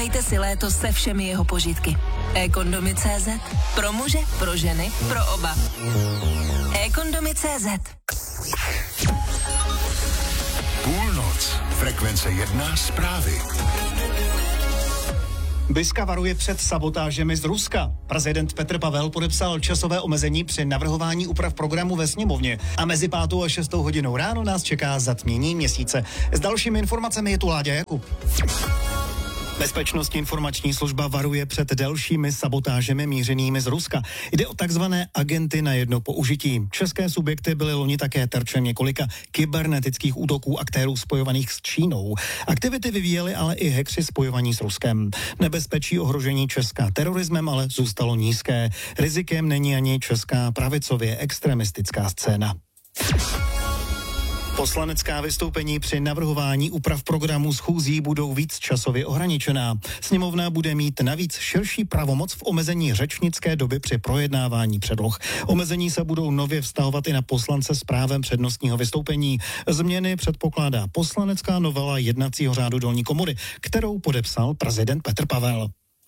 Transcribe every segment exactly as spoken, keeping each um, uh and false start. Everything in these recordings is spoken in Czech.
Užívejte si léto se všemi jeho požitky. e-kondomy tečka cé zet. Pro muže, pro ženy, pro oba. e-kondomy tečka cé zet. Půlnoc. Frekvence jedna zprávy. Biska varuje před sabotážemi z Ruska. Prezident Petr Pavel podepsal časové omezení při navrhování úprav programu ve sněmovně a mezi pátou a šestou hodinou ráno nás čeká zatmění měsíce. S dalšími informacemi je tu Láďa Jakub. Bezpečnostní informační služba varuje před dalšími sabotážemi mířenými z Ruska. Jde o takzvané agenty na jedno použití. České subjekty byly loni také terčem několika kybernetických útoků aktérů spojovaných s Čínou. Aktivity vyvíjely ale i hackři spojovaní s Ruskem. Nebezpečí ohrožení Česka terorismem ale zůstalo nízké. Rizikem není ani česká pravicově extremistická scéna. Poslanecká vystoupení při navrhování úprav programu schůzí budou víc časově ohraničená. Sněmovna bude mít navíc širší pravomoc v omezení řečnické doby při projednávání předloh. Omezení se budou nově vztahovat i na poslance s právem přednostního vystoupení. Změny předpokládá poslanecká novela jednacího řádu dolní komory, kterou podepsal prezident Petr Pavel.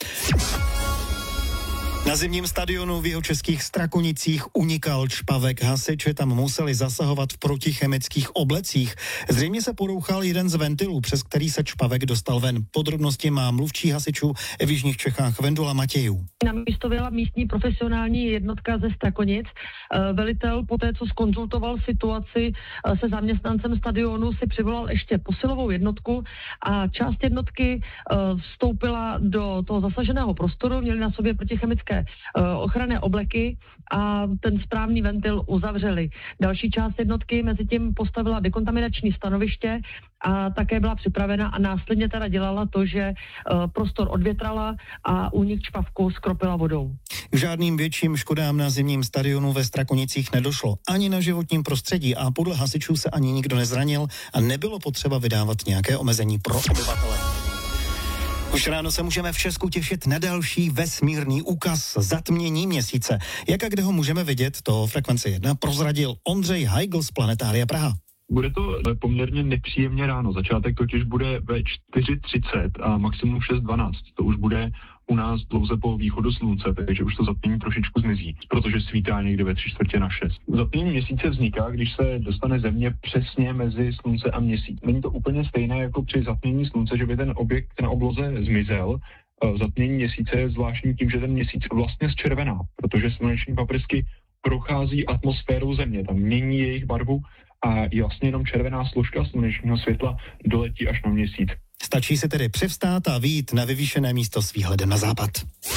Na zimním stadionu v jihočeských Strakonicích unikal čpavek. Hasiči tam museli zasahovat v protichemických oblecích. Zřejmě se porouchal jeden z ventilů, přes který se čpavek dostal ven. Podrobnosti má mluvčí hasičů v jižních Čechách Vendula Matějů. Na místo byla místní profesionální jednotka ze Strakonic. Velitel poté, co zkonzultoval situaci se zaměstnancem stadionu, si přivolal ještě posilovou jednotku a část jednotky vstoupila do toho zasaženého prostoru, měli na sobě protichemické ochranné obleky a ten správný ventil uzavřeli. Další část jednotky mezi tím postavila dekontaminační stanoviště a také byla připravena a následně teda dělala to, že prostor odvětrala a únik čpavku skropila vodou. K žádným větším škodám na zimním stadionu ve Strakonicích nedošlo ani na životním prostředí a podle hasičů se ani nikdo nezranil a nebylo potřeba vydávat nějaké omezení pro obyvatele. Už ráno se můžeme v Česku těšit na další vesmírný úkaz zatmění měsíce. Jak a kde ho můžeme vidět, to Frekvence jedna prozradil Ondřej Heigl z Planetária Praha. Bude to poměrně nepříjemně ráno. Začátek totiž bude ve čtyři třicet a maximum šest dvanáct. To už bude u nás dlouze po východu slunce, takže už to zatmění trošičku zmizí, protože svítá někde ve tři čtvrtě na šest. Zatmění měsíce vzniká, když se dostane Země přesně mezi slunce a měsíc. Není to úplně stejné jako při zatmění slunce, že by ten objekt na obloze zmizel. Zatmění měsíce je zvláštní tím, že ten měsíc vlastně zčervená, protože sluneční paprsky prochází atmosférou Země, tam mění jejich barvu a vlastně jenom červená složka slunečního světla doletí až na měsíc. Stačí se tedy přivstát a vyjít na vyvýšené místo s výhledem na západ.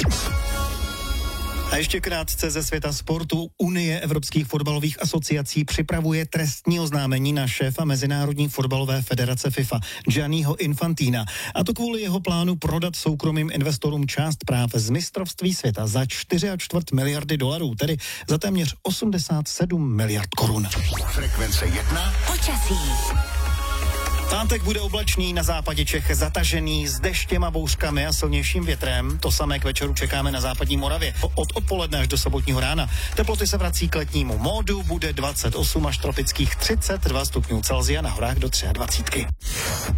A ještě krátce ze světa sportu. Unie evropských fotbalových asociací připravuje trestní oznámení na šéfa Mezinárodní fotbalové federace FIFA Gianniho Infantina. A to kvůli jeho plánu prodat soukromým investorům část práv z mistrovství světa za čtyři a čtvrt miliardy dolarů, tedy za téměř osmdesát sedm miliard korun. Frekvence jedna. Počasí. Pátek bude oblačný, na západě Čech zatažený s deštěm a bouřkami a silnějším větrem. To samé k večeru čekáme na západní Moravě. Od odpoledne až do sobotního rána. Teploty se vrací k letnímu módu, bude dvacet osm až tropických třicet dva stupňů Celsia, na horách do dvacet tři.